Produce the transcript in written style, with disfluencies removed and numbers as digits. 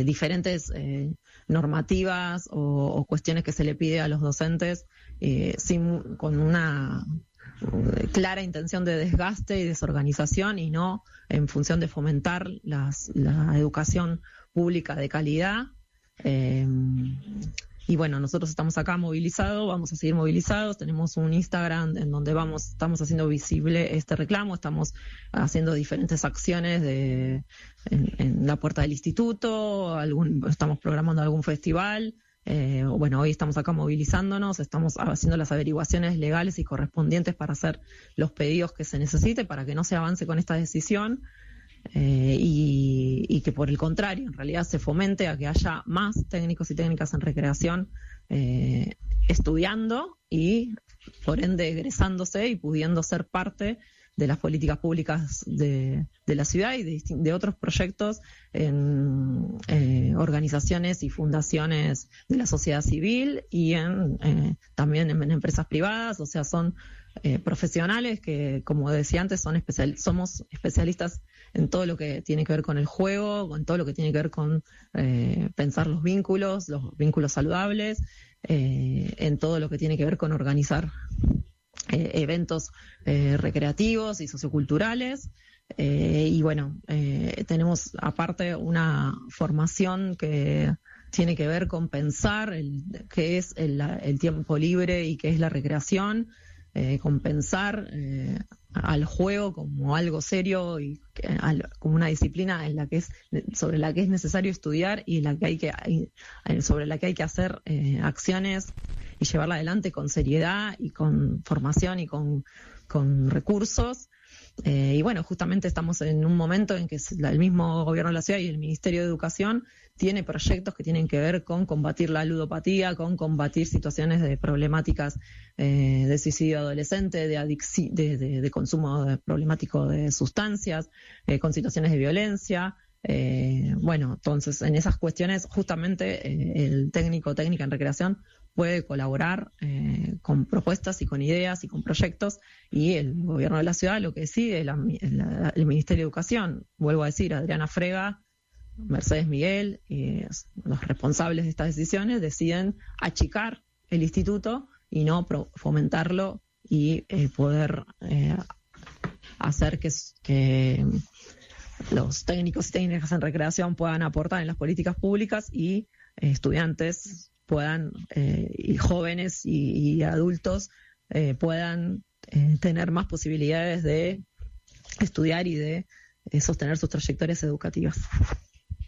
diferentes normativas o cuestiones que se le pide a los docentes con una clara intención de desgaste y desorganización, y no en función de fomentar la educación pública de calidad. Y bueno, nosotros estamos acá movilizados, vamos a seguir movilizados, tenemos un Instagram en donde estamos haciendo visible este reclamo, estamos haciendo diferentes acciones en la puerta del instituto, estamos programando algún festival. Bueno, hoy estamos acá movilizándonos, estamos haciendo las averiguaciones legales y correspondientes para hacer los pedidos que se necesite para que no se avance con esta decisión. Y que por el contrario, en realidad se fomente a que haya más técnicos y técnicas en recreación estudiando y por ende egresándose y pudiendo ser parte de las políticas públicas de la ciudad y de otros proyectos en organizaciones y fundaciones de la sociedad civil y también en empresas privadas. O sea, son profesionales que, como decía antes, somos especialistas en todo lo que tiene que ver con el juego, con todo lo que tiene que ver con pensar los vínculos saludables, en todo lo que tiene que ver con organizar eventos recreativos y socioculturales. Y bueno, tenemos aparte una formación que tiene que ver con pensar qué es el tiempo libre y qué es la recreación, con pensar al juego como algo serio y como una disciplina sobre la que es necesario estudiar y sobre la que hay que hacer acciones y llevarla adelante con seriedad y con formación y con recursos. Y bueno, justamente estamos en un momento en que el mismo gobierno de la ciudad y el Ministerio de Educación tiene proyectos que tienen que ver con combatir la ludopatía, con combatir situaciones de problemáticas de suicidio adolescente, de consumo problemático de sustancias, con situaciones de violencia. Bueno, entonces en esas cuestiones justamente el técnica en recreación puede colaborar con propuestas y con ideas y con proyectos, y el gobierno de la ciudad lo que decide, el Ministerio de Educación, vuelvo a decir, Adriana Frega, Mercedes Miguel, los responsables de estas decisiones deciden achicar el instituto y no fomentarlo y poder hacer que los técnicos y técnicas en recreación puedan aportar en las políticas públicas y estudiantes puedan, y jóvenes y adultos puedan tener más posibilidades de estudiar y de sostener sus trayectorias educativas.